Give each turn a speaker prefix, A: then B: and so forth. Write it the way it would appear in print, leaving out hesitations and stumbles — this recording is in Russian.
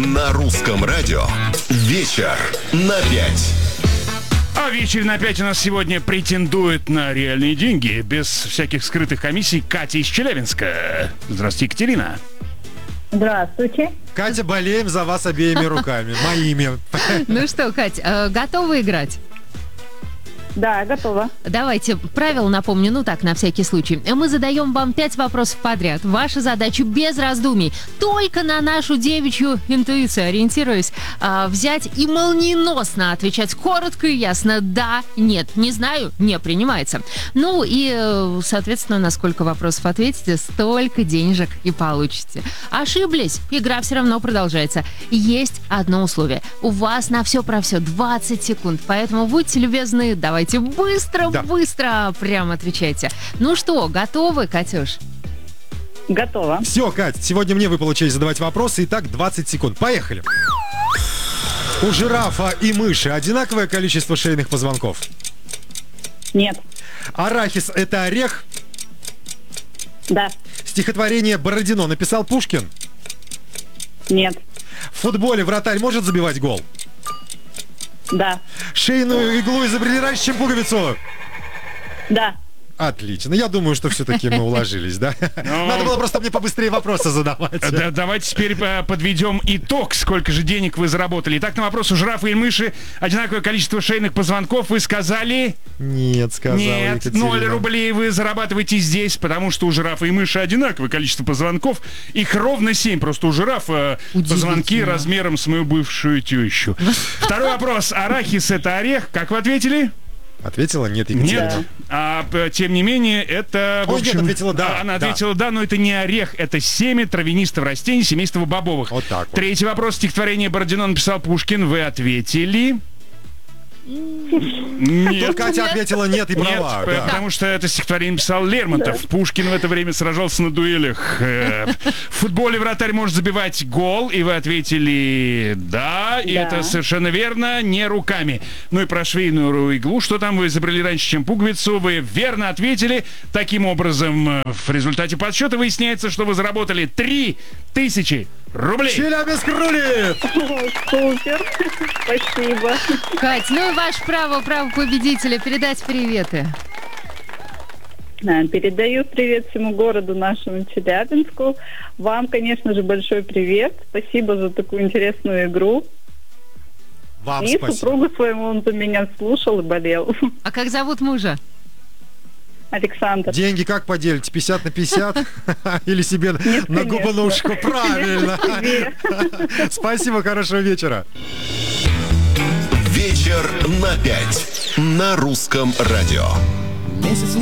A: На русском радио вечер на 5.
B: А вечер на 5 у нас сегодня претендует на реальные деньги, без всяких скрытых комиссий, Катя из Челябинска. Здравствуйте, Екатерина.
C: Здравствуйте.
D: Катя, болеем за вас обеими руками, моими.
E: Ну что, Кать, готова играть?
C: Да, готова.
E: Давайте правила напомню, на всякий случай. Мы задаем вам 5 вопросов подряд. Ваша задача без раздумий, только на нашу девичью интуицию ориентируясь, взять и молниеносно отвечать коротко и ясно. Да, нет, не знаю, не принимается. Ну и, соответственно, на сколько вопросов ответите, столько денежек и получите. Ошиблись, игра все равно продолжается. Есть одно условие. У вас на все про все 20 секунд, поэтому будьте любезны, давайте быстро прямо отвечайте. Ну что, готовы, Катюш?
C: Готова.
D: Все, Кать, сегодня мне выпала честь задавать вопросы. Итак, 20 секунд. Поехали. У жирафа и мыши одинаковое количество шейных позвонков?
C: Нет.
D: Арахис – это орех?
C: Да.
D: Стихотворение «Бородино» написал Пушкин?
C: Нет.
D: В футболе вратарь может забивать гол?
C: Да.
D: Шейную иглу изобрели раньше, чем пуговицу?
C: Да.
D: Отлично. Я думаю, что все-таки мы уложились, да? Надо было просто мне побыстрее вопросы задавать.
B: Давайте теперь подведем итог, сколько же денег вы заработали. Итак, на вопрос: у жирафа и мыши одинаковое количество шейных позвонков. Вы сказали...
D: Нет, сказала
B: Нет,
D: Екатерина.
B: 0 рублей вы зарабатываете здесь, потому что у жирафа и мыши одинаковое количество позвонков. Их ровно 7. Просто у жирафа позвонки размером с мою бывшую тещу. Второй вопрос. Арахис – это орех. Как вы ответили?
D: Ответила нет, Екатерина.
B: Нет. Тем не менее, это...
D: Ой, нет, ответила да.
B: Она ответила да, но это не орех, это семя травянистого растения семейства бобовых.
D: Вот так вот.
B: Третий вопрос. Стихотворение «Бородино» написал Пушкин. Вы ответили... Нет.
D: Тут Катя ответила нет и права.
B: Нет, потому что это стихотворение написал Лермонтов. Пушкин в это время сражался на дуэлях. В футболе вратарь может забивать гол, и вы ответили да, и это совершенно верно, не руками. Ну и про швейную иглу, что там вы изобрели раньше, чем пуговицу, вы верно ответили. Таким образом, в результате подсчета выясняется, что вы заработали 3000 рублей.
D: Челябинск рулит!
C: Супер. Спасибо.
E: Кать, ну и ваше право победителя передать приветы.
C: Передаю привет всему городу нашему Челябинску. Вам, конечно же, большой привет. Спасибо за такую интересную игру.
D: Вам
C: и
D: спасибо.
C: Супругу своему, он за меня слушал и болел.
E: А как зовут мужа?
C: Александр.
D: Деньги как поделите? 50 на 50? Или себе
C: Нет,
D: на
C: конечно.
D: губанушку? Правильно.
C: Себе.
D: Спасибо, хорошего вечера.
A: Вечер на 5 на русском радио.
F: Месяц